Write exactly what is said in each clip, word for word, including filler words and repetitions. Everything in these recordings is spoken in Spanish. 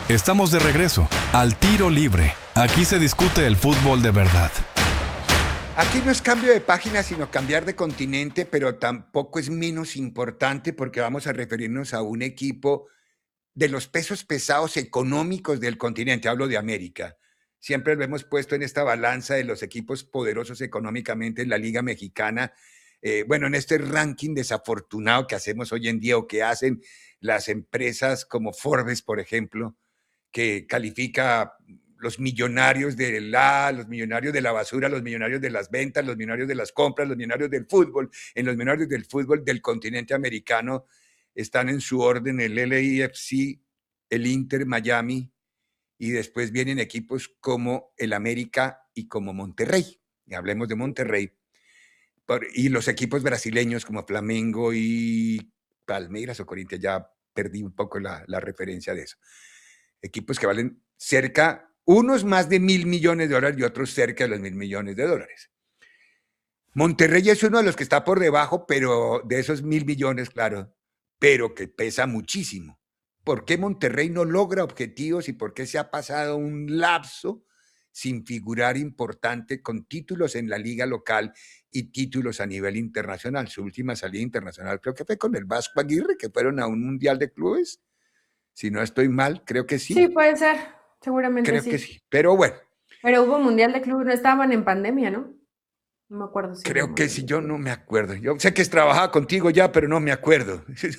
Estamos de regreso al Tiro Libre. Aquí se discute el fútbol de verdad. Aquí no es cambio de página, sino cambiar de continente, pero tampoco es menos importante porque vamos a referirnos a un equipo de los pesos pesados económicos del continente. Hablo de América. Siempre lo hemos puesto en esta balanza de los equipos poderosos económicamente en la Liga Mexicana. Eh, bueno, en este ranking desafortunado que hacemos hoy en día o que hacen las empresas como Forbes, por ejemplo, que califica los millonarios de la, los millonarios de la basura, los millonarios de las ventas, los millonarios de las compras, los millonarios del fútbol. En los millonarios del fútbol del continente americano están en su orden el L A F C, el Inter Miami, y después vienen equipos como el América y como Monterrey. Y hablemos de Monterrey. Y los equipos brasileños como Flamengo y Palmeiras o Corinthians, ya perdí un poco la, la referencia de eso. Equipos que valen cerca, unos más de mil millones de dólares y otros cerca de los mil millones de dólares. Monterrey es uno de los que está por debajo, pero de esos mil millones, claro, pero que pesa muchísimo. ¿Por qué Monterrey no logra objetivos y por qué se ha pasado un lapso sin figurar importante con títulos en la liga local y títulos a nivel internacional? Su última salida internacional creo que fue con el Vasco Aguirre, que fueron a un mundial de clubes. Si no estoy mal, creo que sí. Sí, puede ser, seguramente creo sí. que sí, pero bueno. Pero hubo mundial de clubes, no estaban en pandemia, ¿no? No me acuerdo si Creo que sí, yo no me acuerdo. Yo sé que trabajaba contigo ya, pero no me acuerdo. Sí,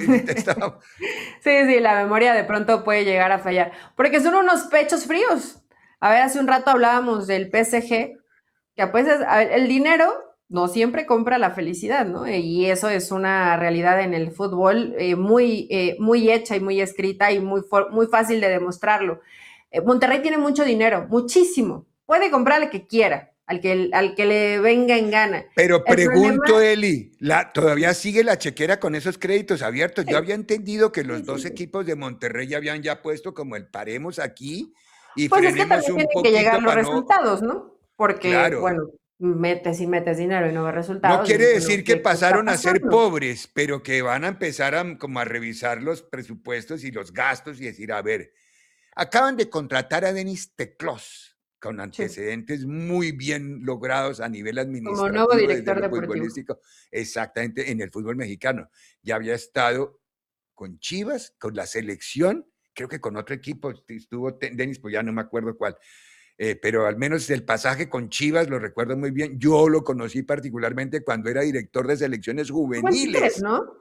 sí, la memoria de pronto puede llegar a fallar. Porque son unos pechos fríos. A ver, hace un rato hablábamos del P S G, que pues el dinero no siempre compra la felicidad, ¿no? Y eso es una realidad en el fútbol eh, muy, eh, muy hecha y muy escrita y muy, muy fácil de demostrarlo. Eh, Monterrey tiene mucho dinero, muchísimo. Puede comprar al que quiera. Al que, al que le venga en gana. Pero el pregunto, problema... Eli, la, ¿todavía sigue la chequera con esos créditos abiertos? Sí. Yo había entendido que los sí, dos sí, equipos de Monterrey ya habían ya puesto como el paremos aquí y pues frenemos es que un tienen poquito que llegar los para resultados, ¿no? ¿no? Porque, claro. bueno, metes y metes dinero y no ves resultados. No quiere decir bueno, que pasaron a ser pobres, pero que van a empezar a, como a revisar los presupuestos y los gastos y decir, a ver, acaban de contratar a Denis Teclos, con antecedentes sí. muy bien logrados a nivel administrativo. Como nuevo director desde lo deportivo. Futbolístico, exactamente, en el fútbol mexicano. Ya había estado con Chivas, con la selección, creo que con otro equipo estuvo Denis, pues ya no me acuerdo cuál. Eh, pero al menos el pasaje con Chivas lo recuerdo muy bien. Yo lo conocí particularmente cuando era director de selecciones juveniles. Tigres, ¿no?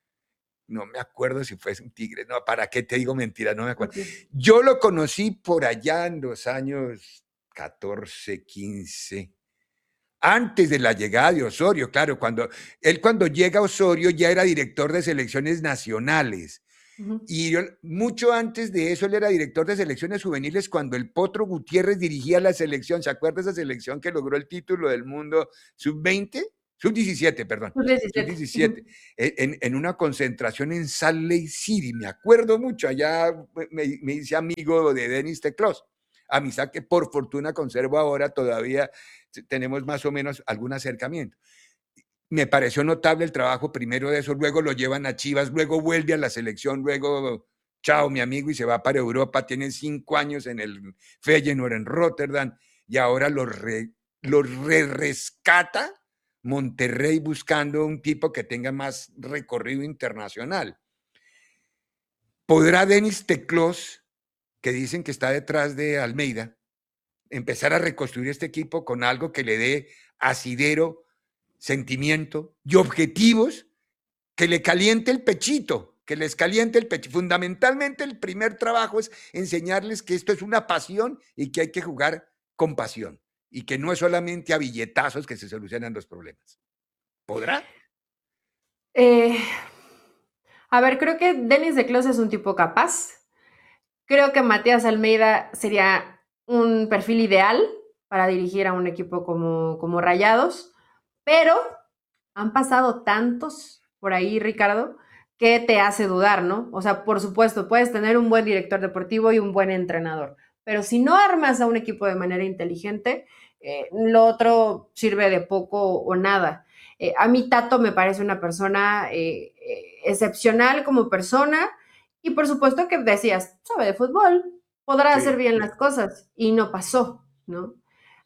No me acuerdo si fue un Tigre. No, ¿para qué te digo mentira? No me acuerdo. Okay. Yo lo conocí por allá en los años catorce, quince, antes de la llegada de Osorio. Claro, cuando él cuando llega a Osorio ya era director de selecciones nacionales. Uh-huh. Y yo, mucho antes de eso, él era director de selecciones juveniles cuando el Potro Gutiérrez dirigía la selección. ¿Se acuerda esa selección que logró el título del mundo sub veinte? sub diecisiete, perdón. sub diecisiete. Uh-huh. en, en una concentración en Salt Lake City. Me acuerdo mucho. Allá me, me hice amigo de Denis Teclos. Amistad que por fortuna conservo ahora. Todavía tenemos más o menos algún acercamiento. Me pareció notable el trabajo primero de eso, luego lo llevan a Chivas, luego vuelve a la selección, luego, chao mi amigo, y se va para Europa, tiene cinco años en el Feyenoord en Rotterdam, y ahora lo, re, lo re rescata Monterrey buscando un tipo que tenga más recorrido internacional. ¿Podrá Denis Teclos, que dicen que está detrás de Almeida, empezar a reconstruir este equipo con algo que le dé asidero, sentimiento y objetivos, que le caliente el pechito, que les caliente el pecho? Fundamentalmente el primer trabajo es enseñarles que esto es una pasión y que hay que jugar con pasión y que no es solamente a billetazos que se solucionan los problemas. ¿Podrá? Eh, a ver, creo que Denis Teclos es un tipo capaz. Creo que Matías Almeida sería un perfil ideal para dirigir a un equipo como, como Rayados, pero han pasado tantos por ahí, Ricardo, que te hace dudar, ¿no? O sea, por supuesto, puedes tener un buen director deportivo y un buen entrenador, pero si no armas a un equipo de manera inteligente, eh, lo otro sirve de poco o nada. Eh, a mí Tato me parece una persona eh, eh, excepcional como persona Y por supuesto que decías, sabe de fútbol, podrá Sí. hacer bien las cosas. Y no pasó, ¿no?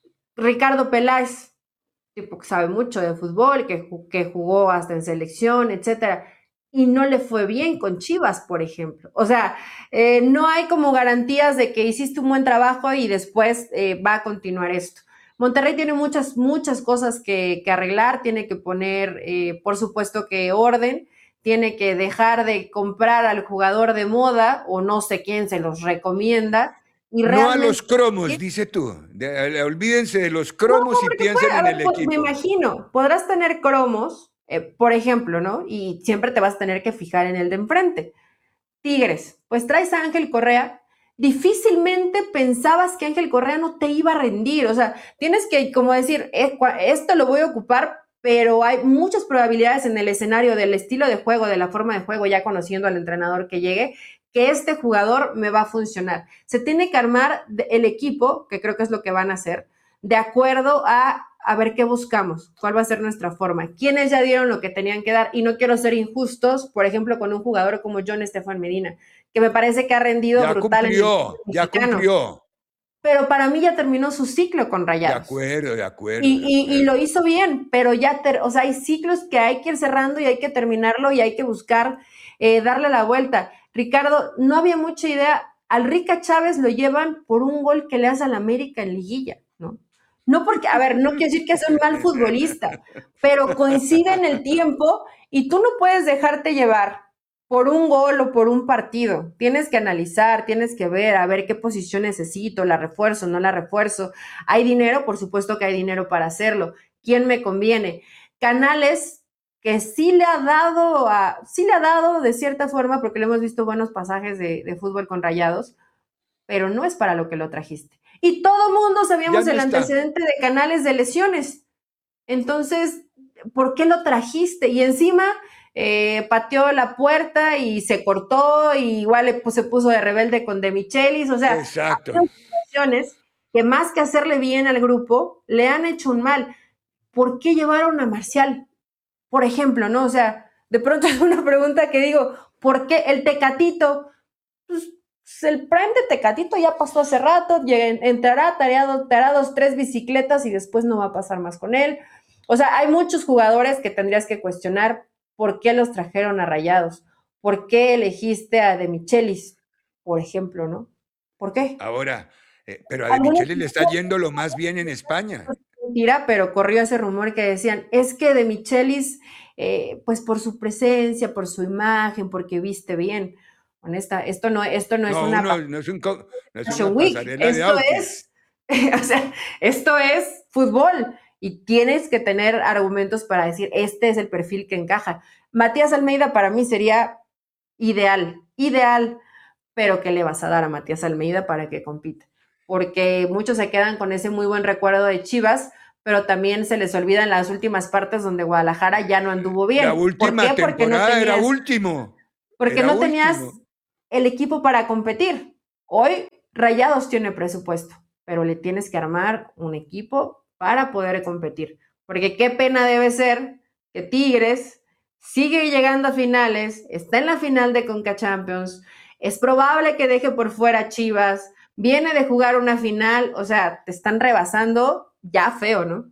Ricardo Peláez, tipo que sabe mucho de fútbol, que, que jugó hasta en selección, etcétera, y no le fue bien con Chivas, por ejemplo. O sea, eh, no hay como garantías de que hiciste un buen trabajo y después eh, va a continuar esto. Monterrey tiene muchas, muchas cosas que, que arreglar, tiene que poner, eh, por supuesto que orden, tiene que dejar de comprar al jugador de moda, o no sé quién se los recomienda, y No a realmente... los cromos, dice tú. De, olvídense de los cromos No, y piensen puede, en ver, el pues, equipo. Me imagino, podrás tener cromos, eh, por ejemplo, ¿no? Y siempre te vas a tener que fijar en el de enfrente. Tigres, pues traes a Ángel Correa, difícilmente pensabas que Ángel Correa no te iba a rendir, o sea, tienes que como decir, eh, esto lo voy a ocupar, pero hay muchas probabilidades en el escenario del estilo de juego, de la forma de juego, ya conociendo al entrenador que llegue, que este jugador me va a funcionar. Se tiene que armar el equipo, que creo que es lo que van a hacer, de acuerdo a a ver qué buscamos, cuál va a ser nuestra forma, quiénes ya dieron lo que tenían que dar, y no quiero ser injustos, por ejemplo, con un jugador como John Estefan Medina, que me parece que ha rendido ya brutal cumplió, en el ya mexicano, cumplió. pero para mí ya terminó su ciclo con Rayados. De acuerdo, de acuerdo. Y, de acuerdo. y, y lo hizo bien, pero ya, ter, o sea, hay ciclos que hay que ir cerrando y hay que terminarlo y hay que buscar eh, darle la vuelta. Ricardo, no había mucha idea, al Rica Chávez lo llevan por un gol que le hace al América en liguilla, ¿no? No porque, a ver, no quiero decir que es un mal futbolista, pero coincide en el tiempo y tú no puedes dejarte llevar por un gol o por un partido. Tienes que analizar, tienes que ver, a ver qué posición necesito, la refuerzo, no la refuerzo. ¿Hay dinero? Por supuesto que hay dinero para hacerlo. ¿Quién me conviene? Canales que sí le ha dado, a, sí le ha dado de cierta forma, porque le hemos visto buenos pasajes de, de fútbol con Rayados, pero no es para lo que lo trajiste. Y todo mundo sabíamos no el está. antecedente de Canales de lesiones. Entonces, ¿por qué lo trajiste? Y encima eh, pateó la puerta y se cortó, y igual pues, se puso de rebelde con De Michelis. O sea, exacto. Hay situaciones que más que hacerle bien al grupo, le han hecho un mal. ¿Por qué llevaron a Marcial? Por ejemplo, ¿no? O sea, de pronto es una pregunta que digo, ¿por qué el Tecatito? Pues, el prime de Tecatito ya pasó hace rato, entrará, tareado, hará dos, tres bicicletas y después no va a pasar más con él. O sea, hay muchos jugadores que tendrías que cuestionar por qué los trajeron a Rayados, por qué elegiste a De Michelis, por ejemplo, ¿no? ¿Por qué? Ahora, eh, pero a De Michelis le está yendo lo más bien en España. Mentira, pero corrió ese rumor que decían, es que De Michelis, eh, pues por su presencia, por su imagen, porque viste bien. Honesta, esto no, esto no, no es una uno, no es, un, no es una week. pasarela esto de outfits. es, o sea, esto es fútbol y tienes que tener argumentos para decir, este es el perfil que encaja. Matías Almeida para mí sería ideal, ideal, pero ¿qué le vas a dar a Matías Almeida para que compita? Porque muchos se quedan con ese muy buen recuerdo de Chivas, pero también se les olvidan las últimas partes donde Guadalajara ya no anduvo bien. La última ¿Por qué? Porque no tenías, era último. Porque era no último. tenías el equipo para competir. Hoy Rayados tiene presupuesto, pero le tienes que armar un equipo para poder competir. Porque qué pena debe ser que Tigres sigue llegando a finales, está en la final de Conca Champions, es probable que deje por fuera Chivas, viene de jugar una final, o sea, te están rebasando ya feo, ¿no?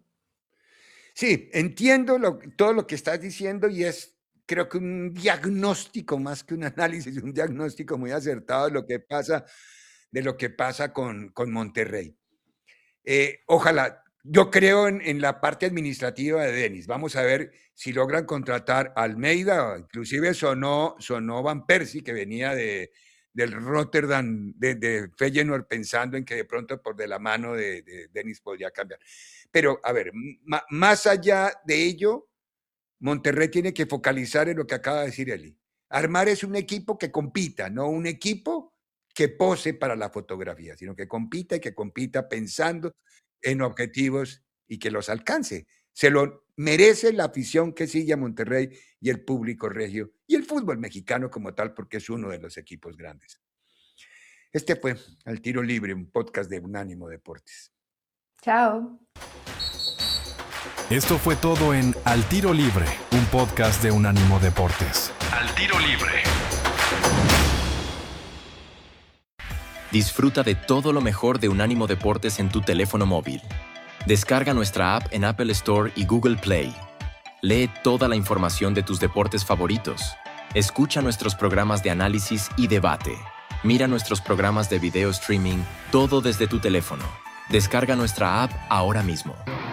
Sí, entiendo lo, todo lo que estás diciendo y es, creo que un diagnóstico más que un análisis, un diagnóstico muy acertado de lo que pasa, de lo que pasa con, con Monterrey. Eh, ojalá, yo creo en, en la parte administrativa de Denis. Vamos a ver si logran contratar a Almeida, inclusive sonó, sonó Van Persie, que venía de, del Rotterdam, de, de Feyenoord, pensando en que de pronto por de la mano de, de Denis podría cambiar. Pero, a ver, ma, más allá de ello, Monterrey tiene que focalizar en lo que acaba de decir Eli. Armar es un equipo que compita, no un equipo que pose para la fotografía, sino que compita y que compita pensando en objetivos y que los alcance. Se lo merece la afición que sigue a Monterrey y el público regio y el fútbol mexicano como tal, porque es uno de los equipos grandes. Este fue Al Tiro Libre, un podcast de Unánimo Deportes. Chao. Esto fue todo en Al Tiro Libre, un podcast de Unánimo Deportes. Al Tiro Libre. Disfruta de todo lo mejor de Unánimo Deportes en tu teléfono móvil. Descarga nuestra app en Apple Store y Google Play. Lee toda la información de tus deportes favoritos. Escucha nuestros programas de análisis y debate. Mira nuestros programas de video streaming, todo desde tu teléfono. Descarga nuestra app ahora mismo.